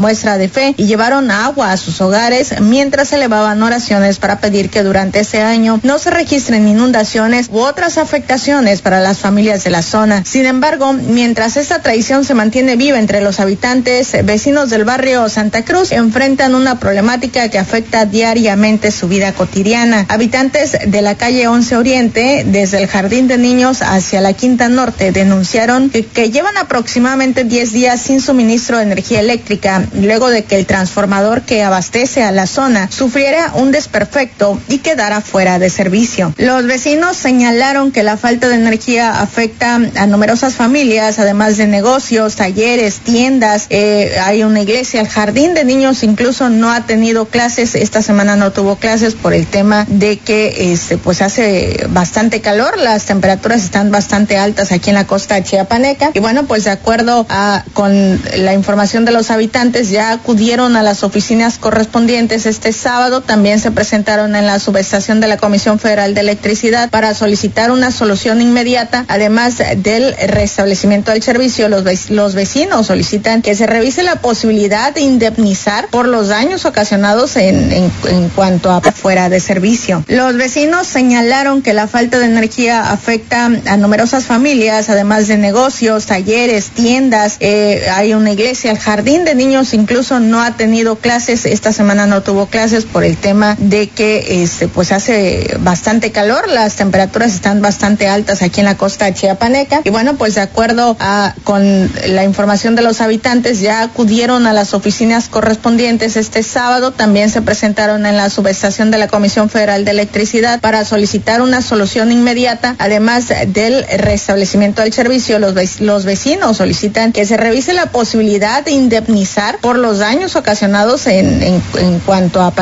muestra de fe y llevaron agua a sus hogares mientras elevaban oraciones para pedir que durante ese año no se registren inundaciones u otras afectaciones para las familias de la zona. Sin embargo, mientras esta tradición se mantiene viva entre los habitantes, vecinos del barrio Santa Cruz enfrentan una problemática que afecta diariamente su vida cotidiana. Habitantes de la calle 11 Oriente, desde el Jardín de Niños hacia la Quinta Norte, denunciaron que llevan aproximadamente 10 días sin suministro de energía eléctrica, luego de que el transformador que abastece a la zona sufriera un desperfecto y quedara fuera de servicio. Los vecinos señalaron que la falta de energía afecta a numerosas familias, además de negocios, talleres, tiendas, hay una iglesia. El Jardín de Niños incluso no ha tenido clases, esta semana no tuvo clases por el tema de que pues hace bastante calor, las temperaturas están bastante altas aquí en la costa chiapaneca y bueno, pues de acuerdo con la información de los habitantes, ya acudieron a las oficinas correspondientes este sábado, también se presentaron en la subestación de la Comisión Federal de Electricidad para solicitar una solución inmediata. Además del restablecimiento del servicio, los vecinos solicitan que se revise la posibilidad de indemnizar por los daños ocasionados en cuanto a fuera de servicio. Los vecinos señalaron que la falta de energía afecta a numerosas familias, además de negocios, talleres, tiendas, hay una iglesia. El Jardín de Niños incluso no ha tenido clases, esta semana no tuvo clases por el tema de que pues hace bastante calor, las temperaturas están bastante altas aquí en la costa chiapaneca y bueno, pues de acuerdo con la información de los habitantes, ya acudieron a las oficinas correspondientes este sábado, también se presentaron en la subestación de la Comisión Federal de Electricidad para solicitar una solución inmediata. Además del restablecimiento del servicio, los vecinos solicitan que se revise la posibilidad de indemnizar por los daños ocasionados en cuanto a